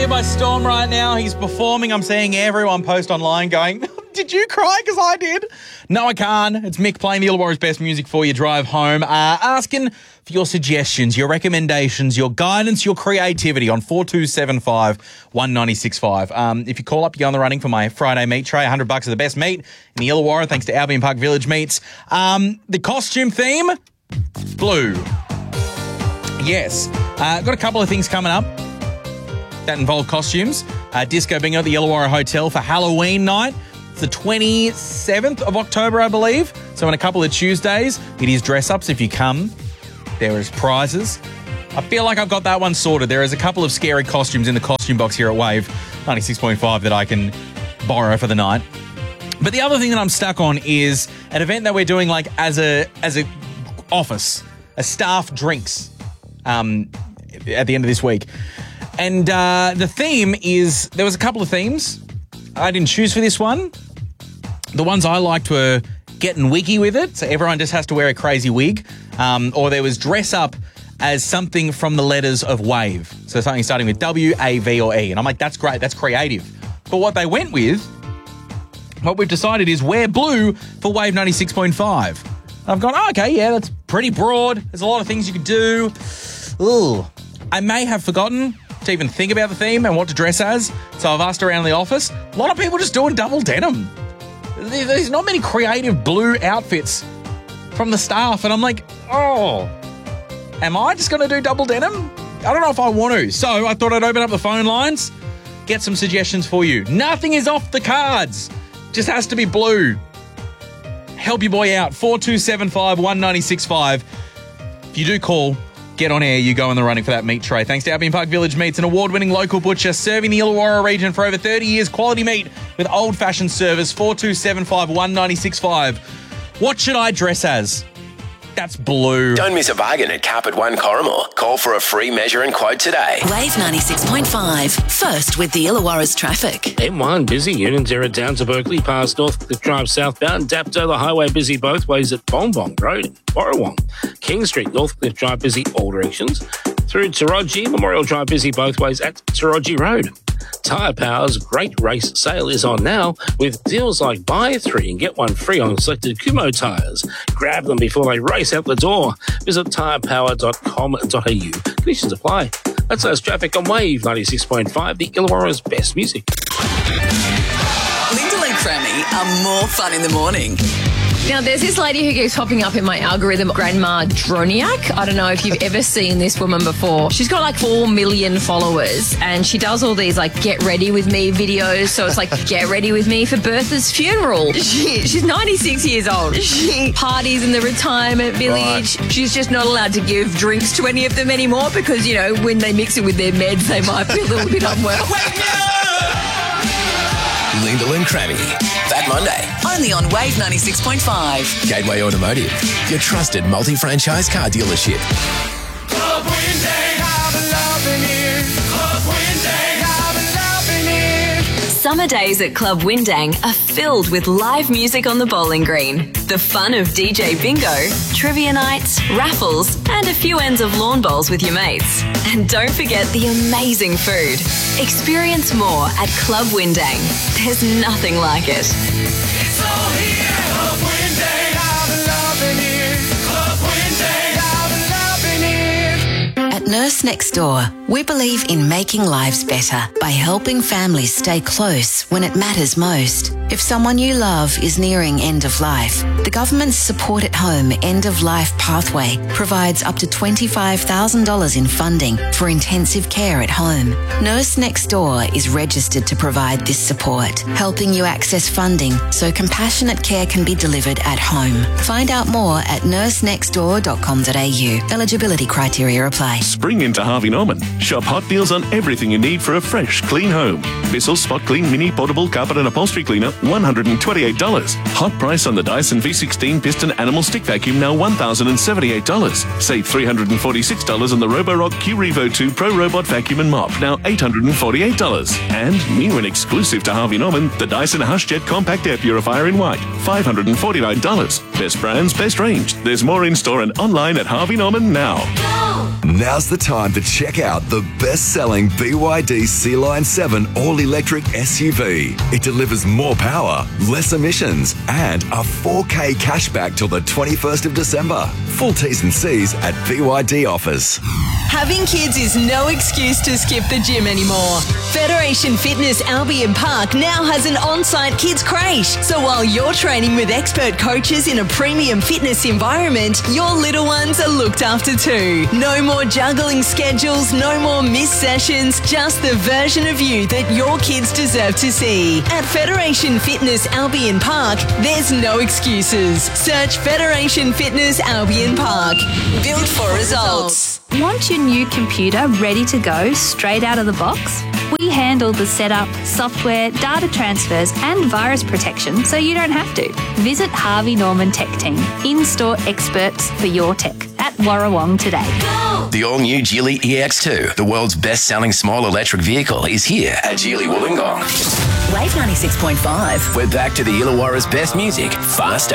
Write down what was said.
By storm right now. He's performing. I'm seeing everyone post online going, did you cry? Because I did. No, I can't. It's Mick playing the Illawarra's best music for your drive home. Asking for your suggestions, your recommendations, your guidance, your creativity on 4275 1965. If you call up, you go on the running for my Friday meat tray. $100 of the best meat in the Illawarra, thanks to Albion Park Village Meats. The costume theme, blue. Yes. Got a couple of things coming up that involve costumes. Disco Bingo at the Illawarra Hotel for Halloween night. It's the 27th of October, I believe. So in a couple of Tuesdays, it is dress-ups. If you come, there is prizes. I feel like I've got that one sorted. There is a couple of scary costumes in the costume box here at Wave 96.5 that I can borrow for the night. But the other thing that I'm stuck on is an event that we're doing like as a office, a staff drinks at the end of this week. And the theme is, there was a couple of themes. I didn't choose for this one. The ones I liked were getting wiggy with it, so everyone just has to wear a crazy wig. Or there was dress up as something from the letters of WAVE. So something starting with W, A, V, or E. And I'm like, that's great, that's creative. But what they went with, what we've decided is wear blue for Wave 96.5. I've gone, oh, okay, yeah, that's pretty broad. There's a lot of things you could do. Ugh. I may have forgotten to even think about the theme and what to dress as. So I've asked around the office. A lot of people just doing double denim. There's not many creative blue outfits from the staff. And I'm like, oh, am I just going to do double denim? I don't know if I want to. So I thought I'd open up the phone lines, get some suggestions for you. Nothing is off the cards. Just has to be blue. Help your boy out. 4275 1965. If you do call, get on air, you go in the running for that meat tray. Thanks to Albion Park Village Meats, an award-winning local butcher serving the Illawarra region for over 30 years. Quality meat with old-fashioned service. 4275 1965. What should I dress as? That's blue. Don't miss a bargain at Carpet One Corrimor. Call for a free measure and quote today. Wave 96.5. First with the Illawarra's traffic. M1 busy. Unanderra down to Berkeley past Northcliffe Drive southbound. Dapto the highway busy both ways at Bonbong Road in Borrowong. King Street, Northcliffe Drive busy all directions. Through Taraji, Memorial Drive busy both ways at Taraji Road. Tyre Power's Great Race Sale is on now with deals like buy 3 and get 1 free on selected Kumho tyres. Grab them before they race out the door. Visit tyrepower.com.au. Conditions apply. That's us traffic on Wave 96.5, the Illawarra's best music. Lyndall and Crammy are more fun in the morning. Now, there's this lady who keeps popping up in my algorithm, Grandma Droniak. I don't know if you've ever seen this woman before. She's got like 4 million followers and she does all these like get ready with me videos. So it's like get ready with me for Bertha's funeral. She's 96 years old. She parties in the retirement village. Right. She's just not allowed to give drinks to any of them anymore because, you know, when they mix it with their meds, they might be a little bit unwell. Lyndall and Crammy. That Monday. Only on Wave 96.5. Gateway Automotive, your trusted multi-franchise car dealership. Club Wednesday, have a loving year. Club Wednesday, have a loving year. Summer days at Club Windang are filled with live music on the bowling green, the fun of DJ bingo, trivia nights, raffles, and a few ends of lawn bowls with your mates. And don't forget the amazing food. Experience more at Club Windang. There's nothing like it. It's all here. Club Wednesday, have a loving year. Club Wednesday, have a loving year. At Nurse Next Door, we believe in making lives better by helping families stay close when it matters most. If someone you love is nearing end of life, the government's Support at Home End of Life Pathway provides up to $25,000 in funding for intensive care at home. Nurse Next Door is registered to provide this support, helping you access funding so compassionate care can be delivered at home. Find out more at nursenextdoor.com.au. Eligibility criteria apply. Spring into Harvey Norman. Shop hot deals on everything you need for a fresh, clean home. Bissell Spot Clean Mini Portable Carpet and Upholstery Cleaner, $128. Hot price on the Dyson V16 piston animal stick vacuum, now $1,078. Save $346 on the Roborock Q-Revo 2 Pro Robot Vacuum and Mop, now $848. And new and exclusive to Harvey Norman, the Dyson HushJet Compact Air Purifier in white, $549. Best brands, best range. There's more in store and online at Harvey Norman now. Now's the time to check out the best-selling BYD Sea-Line 7 all-electric SUV. It delivers more power, less emissions, and a 4K cashback till the 21st of December. Full T's and C's at BYD offers. Having kids is no excuse to skip the gym anymore. Federation Fitness Albion Park now has an on-site kids crèche. So while you're training with expert coaches in a premium fitness environment, your little ones are looked after too. No more juggling schedules, no more missed sessions, just the version of you that your kids deserve to see. At Federation Fitness Albion Park, there's no excuses. Search Federation Fitness Albion Park. Built for results. Want your new computer ready to go straight out of the box? We handle the setup, software, data transfers and virus protection so you don't have to. Visit Harvey Norman Tech Team, in-store experts for your tech at Warrawong today. The all-new Geely EX2, the world's best-selling small electric vehicle, is here at Geely Wollongong. Wave 96.5. We're back to the Illawarra's best music, fast